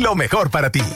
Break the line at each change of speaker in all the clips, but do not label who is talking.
lo mejor para ti.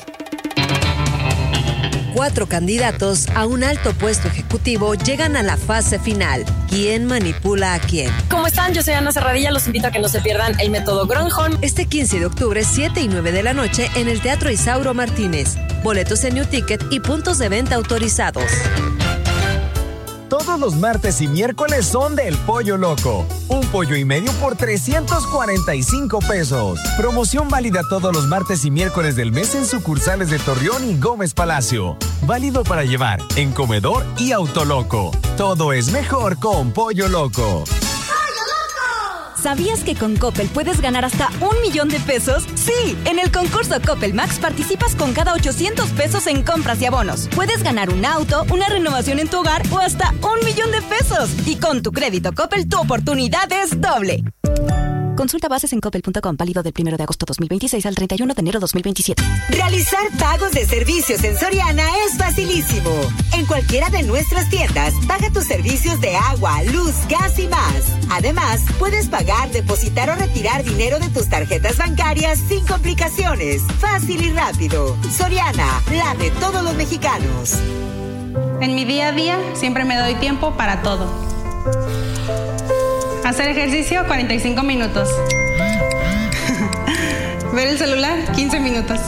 4 candidatos a un alto puesto ejecutivo llegan a la fase final. ¿Quién manipula a quién?
¿Cómo están? Yo soy Ana Serradilla. Los invito a que no se pierdan el método Gronholm.
Este 15 de octubre, 7 y 9 de la noche, en el Teatro Isauro Martínez. Boletos en New Ticket y puntos de venta autorizados.
Todos los martes y miércoles son del Pollo Loco. Un pollo y medio por 345 pesos. Promoción válida todos los martes y miércoles del mes en sucursales de Torreón y Gómez Palacio. Válido para llevar en comedor y Autoloco. Todo es mejor con Pollo Loco.
¿Sabías que con Coppel puedes ganar hasta 1,000,000 de pesos? Sí, en el concurso Coppel Max participas con cada 800 pesos en compras y abonos. Puedes ganar un auto, una renovación en tu hogar o hasta 1,000,000 de pesos. Y con tu crédito Coppel, tu oportunidad es doble. Consulta bases en coppel.com, válido del 1 de agosto 2026 al 31 de enero 2027.
Realizar pagos de servicios en Soriana es facilísimo. En cualquiera de nuestras tiendas, paga tus servicios de agua, luz, gas y más. Además, puedes pagar, depositar o retirar dinero de tus tarjetas bancarias sin complicaciones. Fácil y rápido. Soriana, la de todos los mexicanos.
En mi día a día, siempre me doy tiempo para todo. Hacer ejercicio, 45 minutos. Ver el celular, 15 minutos.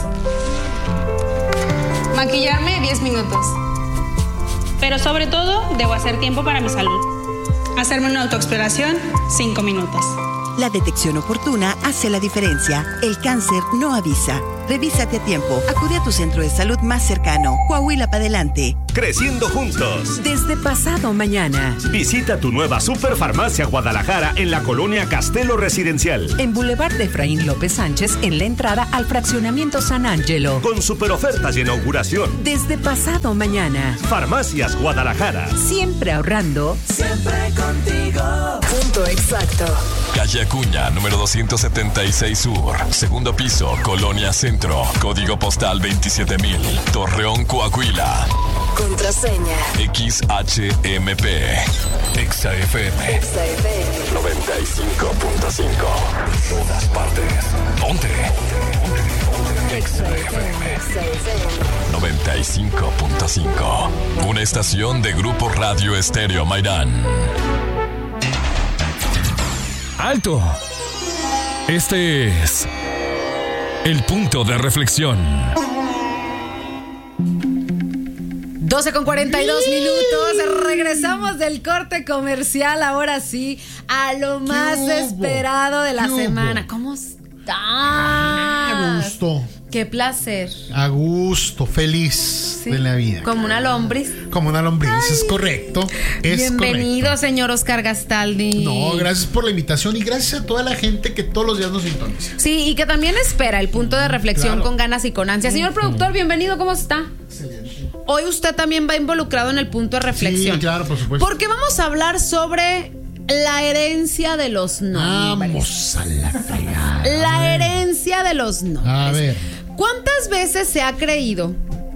Maquillarme, 10 minutos. Pero sobre todo, debo hacer tiempo para mi salud. Hacerme una autoexploración, 5 minutos.
La detección oportuna hace la diferencia. El cáncer no avisa. Revísate a tiempo. Acude a tu centro de salud más cercano. Coahuila para adelante.
Creciendo juntos.
Desde pasado mañana.
Visita tu nueva Superfarmacia Guadalajara en la colonia Castelo Residencial.
En Boulevard de Efraín López Sánchez, en la entrada al fraccionamiento San Ángelo.
Con super ofertas de inauguración.
Desde pasado mañana.
Farmacias Guadalajara.
Siempre ahorrando. Siempre contigo. Punto exacto.
Calle Acuña, número 276 Sur. Segundo piso, Colonia Centro. Código postal 27000. Torreón, Coahuila.
Contraseña.
XHMP. XFM. 95.5. Todas partes. Ponte. XFM 95.5. Una estación de Grupo Radio Estéreo Mairán.
¡Alto! Este es el punto de reflexión.
12:42 minutos. Regresamos del corte comercial. Ahora sí, a lo más esperado de la semana. ¿Cómo estás?
A gusto.
Qué placer.
A gusto, feliz de la vida.
Como una lombriz.
Como una lombriz, es correcto.
Bienvenido,
correcto.
Señor Oscar Gastaldi.
No, gracias por la invitación y gracias a toda la gente que todos los días nos sintoniza.
Sí, y que también espera el punto de reflexión con ganas y con ansia. Señor productor, bienvenido, ¿cómo está?
Excelente.
Hoy usted también va involucrado en el punto de reflexión.
Sí, claro, por supuesto.
Porque vamos a hablar sobre la herencia de los nombres.
Vamos a la fregada.
La herencia de los nombres.
A ver.
¿Cuántas veces se ha creído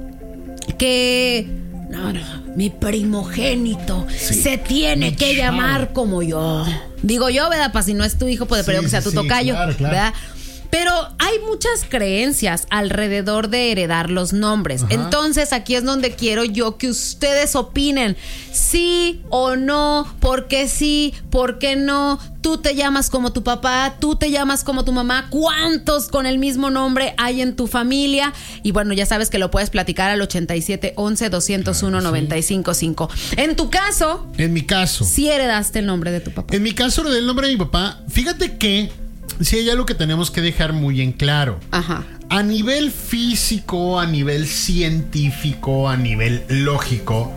que mi primogénito se tiene que llamar como yo? Digo yo, ¿verdad? Para si no es tu hijo, pues espero que sea tu tocayo,
claro.
¿verdad? Pero hay muchas creencias alrededor de heredar los nombres. Ajá. Entonces aquí es donde quiero yo que ustedes opinen. Sí o no, por qué sí, por qué no. Tú te llamas como tu papá, tú te llamas como tu mamá. ¿Cuántos con el mismo nombre hay en tu familia? Y bueno, ya sabes que lo puedes platicar al 8711-201-955. En tu caso.
En mi caso.
Sí heredaste el nombre de tu papá.
En mi caso heredé el nombre de mi papá. Fíjate que sí hay algo que tenemos que dejar muy en claro.
Ajá.
A nivel físico, a nivel científico, a nivel lógico,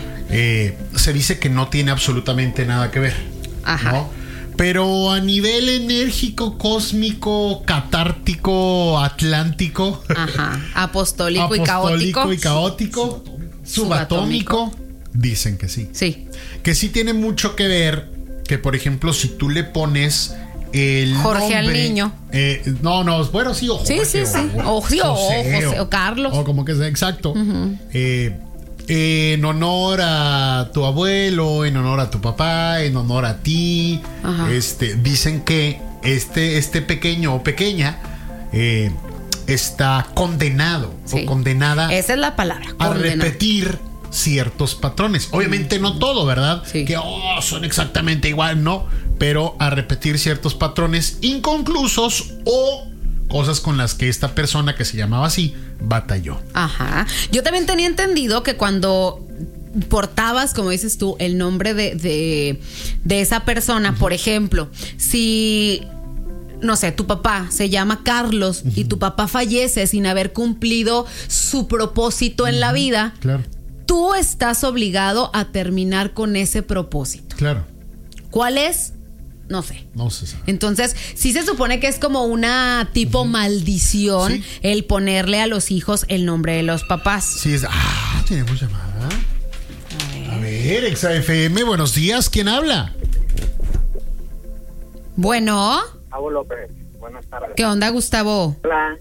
se dice que no tiene absolutamente nada que ver.
Ajá.
¿No? Pero a nivel enérgico, cósmico, catártico, atlántico,
ajá, apostólico y caótico,
subatómico, dicen que sí.
Sí.
Que sí tiene mucho que ver, que por ejemplo, si tú le pones el
Jorge
nombre,
al niño.
Bueno, sí, o Jorge.
Sí. O José, o Carlos.
O como que sea, exacto.
Uh-huh.
En honor a tu abuelo, en honor a tu papá, en honor a ti.
Ajá.
Dicen que este pequeño o pequeña está condenado o condenada.
Esa es la palabra.
A repetir ciertos patrones. Obviamente no todo, ¿verdad?
Sí.
Que son exactamente igual, no. Pero a repetir ciertos patrones inconclusos o cosas con las que esta persona que se llamaba así batalló.
Ajá. Yo también tenía entendido que cuando portabas, como dices tú, el nombre de esa persona, por ejemplo, si, no sé, tu papá se llama Carlos y tu papá fallece sin haber cumplido su propósito en la vida,
claro,
tú estás obligado a terminar con ese propósito.
Claro.
¿Cuál es? No sé.
No se sabe.
Entonces, sí se supone que es como una tipo maldición el ponerle a los hijos el nombre de los papás.
Sí, tenemos llamada. A ver, Exa FM, buenos días. ¿Quién habla?
Bueno.
Gustavo López, buenas tardes.
¿Qué onda, Gustavo?
Hola.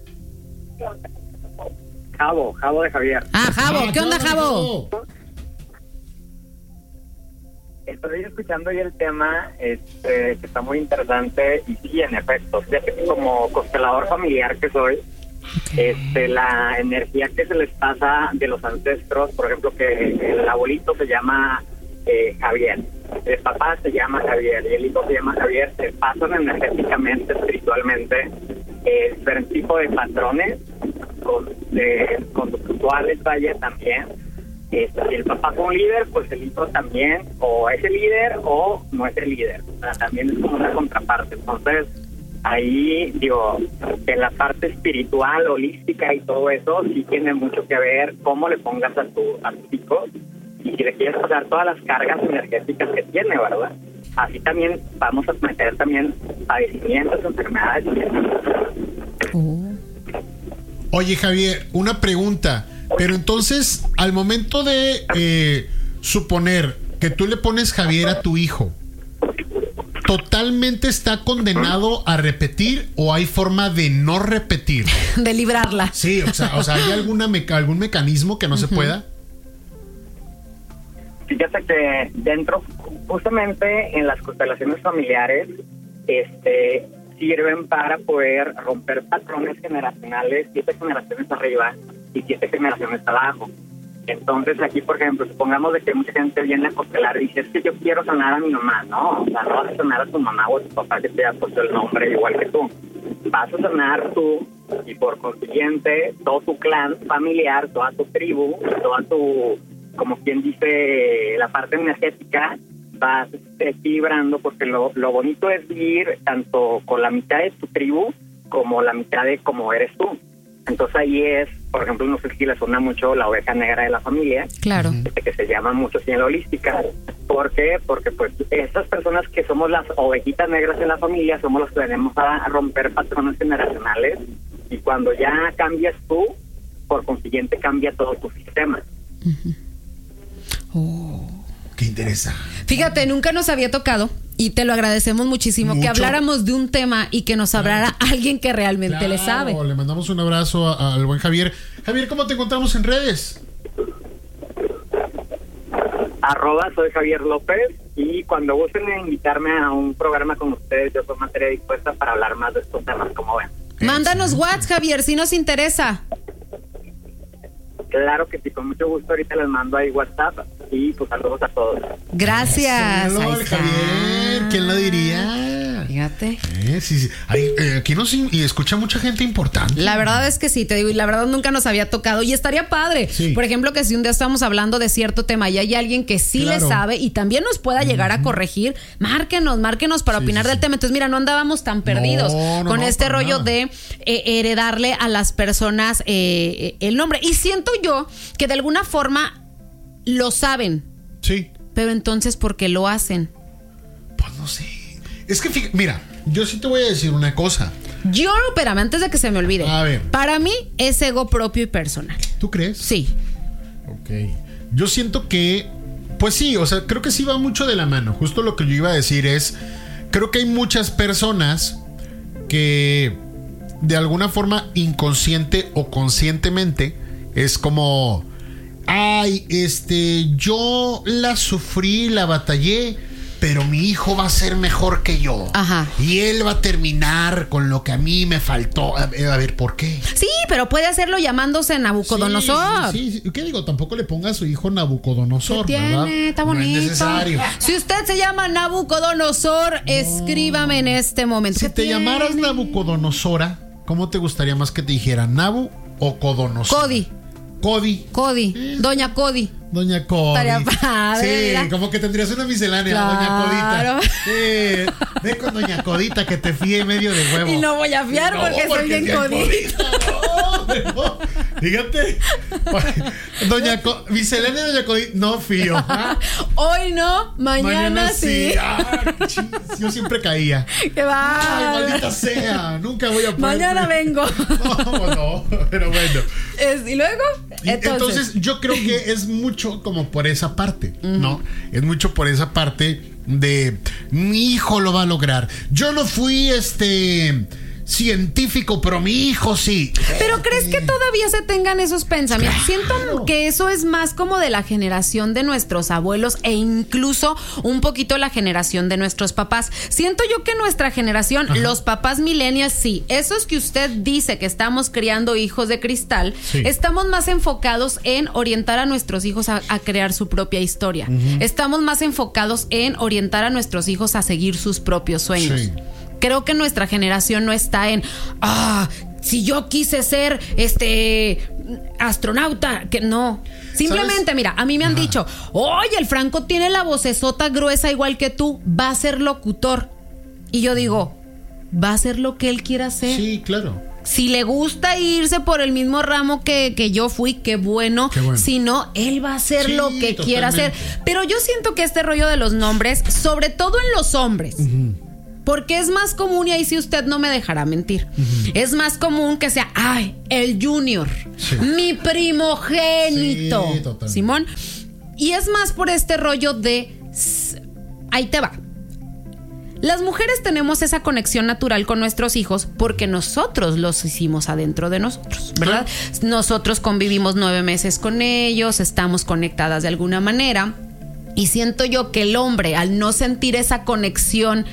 Javo de Javier.
Javo, ¿qué onda, Javo?
Estoy escuchando hoy el tema, que está muy interesante y sí, en efecto, como constelador familiar que soy, la energía que se les pasa de los ancestros, por ejemplo, que el abuelito se llama Javier, el papá se llama Javier y el hijo se llama Javier, se pasan energéticamente, espiritualmente, diferentes tipos de patrones conductuales, vaya, también. Si el papá fue un líder, pues el hijo también, o es el líder o no es el líder. O sea, también es como una contraparte. Entonces, ahí, digo, en la parte espiritual, holística y todo eso, sí tiene mucho que ver cómo le pongas a tus hijos y si le quieres pasar todas las cargas energéticas que tiene, ¿verdad? Así también vamos a meter también padecimientos, enfermedades.
Oye, Javier, una pregunta. Pero entonces, al momento de suponer que tú le pones Javier a tu hijo, ¿totalmente está condenado a repetir o hay forma de no repetir?
De librarla.
Sí, o sea, ¿hay algún mecanismo que no se pueda?
Fíjate que dentro, justamente en las constelaciones familiares, sirven para poder romper patrones generacionales, 7 generaciones arriba y 7 generaciones abajo. Entonces aquí, por ejemplo, supongamos de que mucha gente viene a constelar y dice, es que yo quiero sanar a mi mamá, ¿no? O sea, no vas a sanar a tu mamá o a tu papá que te ha puesto el nombre igual que tú. Vas a sanar tú y por consiguiente todo tu clan familiar, toda tu tribu, toda tu, como quien dice, la parte energética, vas equilibrando, porque lo bonito es vivir tanto con la mitad de tu tribu como la mitad de cómo eres tú. Entonces ahí es, por ejemplo, no sé si le suena mucho la oveja negra de la familia.
Claro.
Que se llama mucho así en la holística. ¿Por qué? Porque pues esas personas que somos las ovejitas negras en la familia somos los que venimos a romper patrones generacionales, y cuando ya cambias tú, por consiguiente cambia todo tu sistema.
Qué interesante.
Fíjate, nunca nos había tocado y te lo agradecemos muchísimo que habláramos de un tema y que nos hablara alguien que realmente le sabe.
Le mandamos un abrazo al buen Javier. Javier, ¿cómo te encontramos en redes?
@soy Javier López, y cuando gusten invitarme a un programa con ustedes, yo soy materia dispuesta para hablar más de estos temas, como ven.
Mándanos WhatsApp, Javier, si nos interesa.
Claro que sí, con mucho gusto. Ahorita les mando ahí WhatsApp y pues saludos a todos.
Gracias.
Javier, ¿quién lo diría?
Fíjate.
Sí. Aquí y escucha mucha gente importante.
La verdad es que sí, te digo, y la verdad nunca nos había tocado. Y estaría padre, por ejemplo, que si un día estamos hablando de cierto tema y hay alguien que sí le sabe y también nos pueda llegar a corregir, márquenos para opinar del tema. Entonces, mira, no andábamos tan perdidos con este rollo de heredarle a las personas el nombre. Y siento yo que de alguna forma lo saben.
Sí.
Pero entonces, ¿por qué lo hacen?
Pues no sé. Es que, mira, yo sí te voy a decir una cosa.
Espérame, antes de que se me olvide.
A ver.
Para mí es ego propio y personal.
¿Tú crees?
Sí.
Ok. Yo siento que, pues sí, o sea, creo que sí va mucho de la mano. Justo lo que yo iba a decir es, creo que hay muchas personas que de alguna forma inconsciente o conscientemente es como, yo la sufrí, la batallé, pero mi hijo va a ser mejor que yo.
Ajá.
Y él va a terminar con lo que a mí me faltó. A ver, ¿por qué?
Sí, pero puede hacerlo llamándose Nabucodonosor.
Sí. ¿Qué digo? Tampoco le ponga a su hijo Nabucodonosor,
¿Qué
¿verdad?
tiene? Está bonito.
No es necesario.
Si usted se llama Nabucodonosor, escríbame en este momento.
Si te llamaras Nabucodonosora, ¿cómo te gustaría más que te dijera? ¿Nabu o Codonosor? Cody.
Doña Cody.
Doña Cody.
Estaría padre.
Sí, como que tendrías una miscelánea,
claro.
Doña Codita. Ve con Doña Codita que te fíe medio de huevo.
Y no voy a fiar porque soy bien codita.
No. Fíjate. Miscelánea Doña Codita, no fío.
Hoy no, mañana sí.
Yo siempre caía.
¡Qué va!
Ay, maldita sea. Nunca voy a poder.
Mañana vengo.
No, pero bueno.
¿Y luego?
Entonces yo creo que es mucho como por esa parte, ¿no? Es mucho por esa parte de mi hijo lo va a lograr. Yo no fui científico, pero mi hijo sí.
Pero ¿crees que todavía se tengan esos pensamientos? Claro. Siento que eso es más como de la generación de nuestros abuelos e incluso un poquito la generación de nuestros papás. Siento yo que nuestra generación, los papás millennials, sí, esos que usted dice que estamos criando hijos de cristal, estamos más enfocados en orientar a nuestros hijos a crear su propia historia. Estamos más enfocados en orientar a nuestros hijos a seguir sus propios sueños. Sí. Creo que nuestra generación no está en si yo quise ser astronauta, que no. Simplemente, ¿sabes? Mira, a mí me han dicho, oye, el Franco tiene la vocesota gruesa igual que tú, va a ser locutor. Y yo digo, va a ser lo que él quiera hacer.
Sí, claro.
Si le gusta irse por el mismo ramo que yo fui, qué bueno. Si no, él va a hacer lo que quiera hacer. Pero yo siento que este rollo de los nombres, sobre todo en los hombres, porque es más común, y ahí sí usted no me dejará mentir, es más común que sea, el Junior, mi primogénito, Simón. Y es más por este rollo de, ahí te va. Las mujeres tenemos esa conexión natural con nuestros hijos porque nosotros los hicimos adentro de nosotros, ¿verdad? Nosotros convivimos 9 meses con ellos, estamos conectadas de alguna manera. Y siento yo que el hombre, al no sentir esa conexión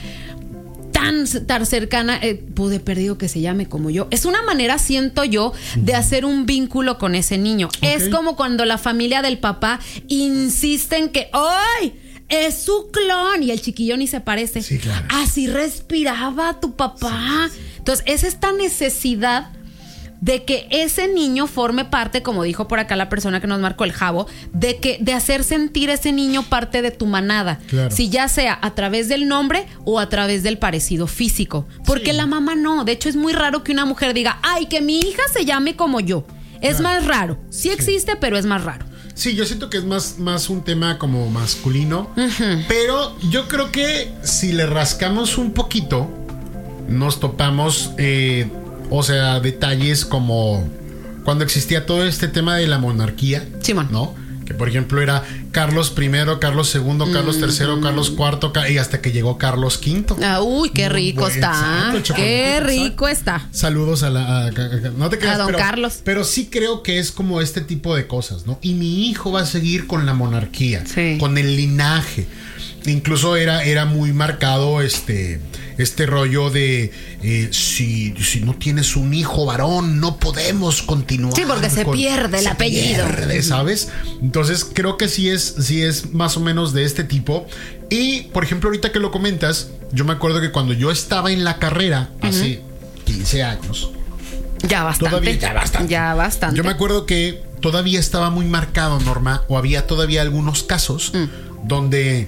tan cercana, pude perdido que se llame como yo. Es una manera, siento yo, de hacer un vínculo con ese niño. Es como cuando la familia del papá insiste en que ¡ay! Es su clon y el chiquillo ni se parece. Sí, claro. Así respiraba tu papá. Entonces, es esta necesidad de que ese niño forme parte, como dijo por acá la persona que nos marcó, el Javo, de hacer sentir a ese niño parte de tu manada. Claro. Si ya sea a través del nombre o a través del parecido físico. Porque la mamá no. De hecho, es muy raro que una mujer diga, que mi hija se llame como yo. Es más raro. Sí existe, pero es más raro.
Sí, yo siento que es más un tema como masculino. Pero yo creo que si le rascamos un poquito, nos topamos... detalles como cuando existía todo este tema de la monarquía, ¿no? Que por ejemplo era Carlos I, Carlos II, Carlos III, Carlos IV y hasta que llegó Carlos V.
Uy, qué rico está. Qué rico está.
Saludos no te creas,
a don Carlos.
Pero sí creo que es como este tipo de cosas, ¿no? Y mi hijo va a seguir con la monarquía, con el linaje. Incluso era muy marcado este rollo de si no tienes un hijo varón no podemos continuar.
Sí, porque se pierde el apellido.
¿Sabes? Entonces creo que sí es más o menos de este tipo. Y por ejemplo, ahorita que lo comentas, yo me acuerdo que cuando yo estaba en la carrera hace 15 años.
Ya bastante.
Yo me acuerdo que todavía estaba muy marcado, Norma, o había todavía algunos casos donde...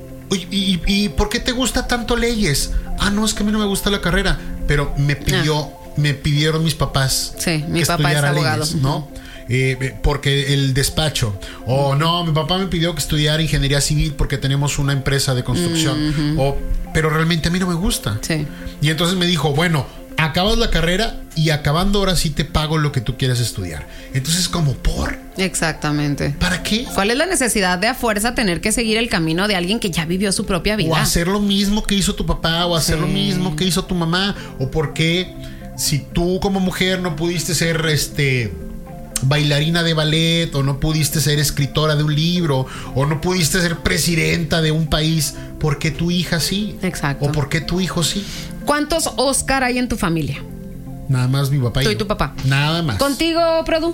¿Y por qué te gusta tanto leyes? No, es que a mí no me gusta la carrera. Pero me pidieron mis papás
que mi papá es abogado,
leyes, ¿no? Porque el despacho. No, mi papá me pidió que estudiara ingeniería civil porque tenemos una empresa de construcción. Pero realmente a mí no me gusta. Y entonces me dijo, bueno, acabas la carrera y acabando ahora sí te pago lo que tú quieras estudiar. Entonces, como por...
Exactamente.
¿Para qué?
¿Cuál es la necesidad de a fuerza tener que seguir el camino de alguien que ya vivió su propia vida?
O hacer lo mismo que hizo tu papá, o hacer lo mismo que hizo tu mamá. O por qué, si tú como mujer no pudiste ser bailarina de ballet, o no pudiste ser escritora de un libro, o no pudiste ser presidenta de un país, ¿por qué tu hija sí?
Exacto.
¿O por qué tu hijo sí?
¿Cuántos Oscar hay en tu familia?
Nada más mi papá y
Tú
yo.
y tu papá.
Nada más.
¿Contigo, Produ?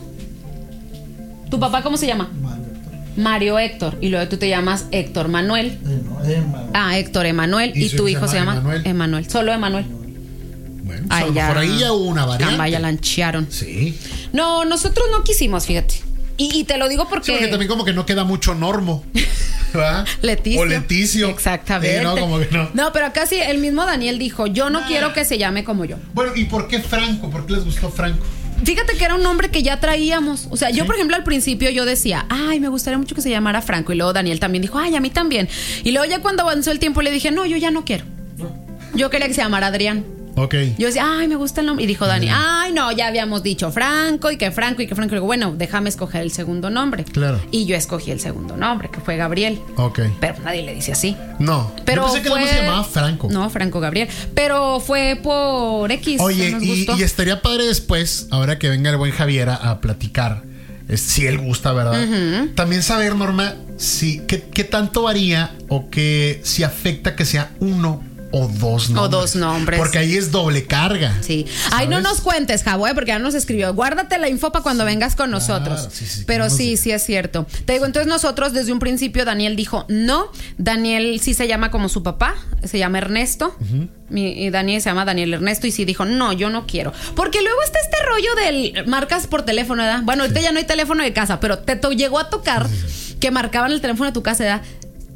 ¿Tu papá cómo se llama? Mario Héctor. Y luego tú te llamas Héctor Manuel. Héctor Emanuel. ¿Y tu hijo se llama? Emanuel. Solo Emanuel.
Bueno, por ahí ya hubo una variante.
Ya lanchearon.
Sí.
No, nosotros no quisimos, fíjate. Y te lo digo porque...
Sí, porque también como que no queda mucho Normo. ¿verdad?
Leticio.
O Leticio.
Exactamente.
No, como que no.
No, pero casi el mismo Daniel dijo, yo no quiero que se llame como yo.
Bueno, ¿y por qué Franco? ¿Por qué les gustó Franco?
Fíjate que era un nombre que ya traíamos. O sea, yo, por ejemplo, al principio yo decía, ay, me gustaría mucho que se llamara Franco. Y luego Daniel también dijo, ay, a mí también. Y luego ya cuando avanzó el tiempo le dije, no, yo ya no quiero. Yo quería que se llamara Adrián.
Ok.
Yo decía, ay, me gusta el nombre. Y dijo Dani, ay, no, ya habíamos dicho Franco y que Franco y que Franco. Y digo, bueno, déjame escoger el segundo nombre.
Claro.
Y yo escogí el segundo nombre, que fue Gabriel.
Ok.
Pero nadie le dice así.
No.
Pero
yo pensé que se llamaba Franco.
No, Franco Gabriel. Pero fue por X.
Oye,
nos gustó.
y estaría padre después, ahora que venga el buen Javier a platicar, si él gusta, ¿verdad?
Uh-huh.
También saber, Norma, qué tanto varía o que si afecta que sea uno o dos nombres.
O dos nombres.
Porque ahí es doble carga.
Sí. Ay, no nos cuentes, Jabo, porque ya nos escribió. Guárdate la info para cuando vengas con nosotros.
Sí,
pero sí es cierto. Te digo, entonces nosotros desde un principio Daniel dijo no. Daniel sí se llama como su papá, se llama Ernesto. Uh-huh. Y Daniel se llama Daniel Ernesto y sí dijo, no, yo no quiero. Porque luego está este rollo del marcas por teléfono, ¿verdad? Bueno, ahorita ya no hay teléfono de casa, pero te llegó a tocar que marcaban el teléfono de tu casa, ¿verdad?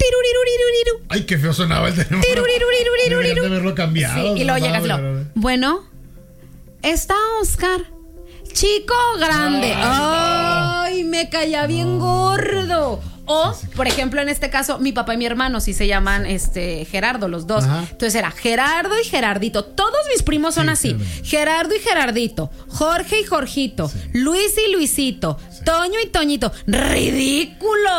Ay, qué feo sonaba el teléfono. Deberían de haberlo cambiado.
Sí, y luego llegas bueno, está Oscar, chico grande. Ay, me caía bien gordo. O, por ejemplo, en este caso, mi papá y mi hermano sí se llaman Gerardo, los dos. Ajá. Entonces era Gerardo y Gerardito. Todos mis primos son así. Gerardo y Gerardito. Jorge y Jorgito. Sí. Luis y Luisito. Sí. Toño y Toñito. ¡Ridículo!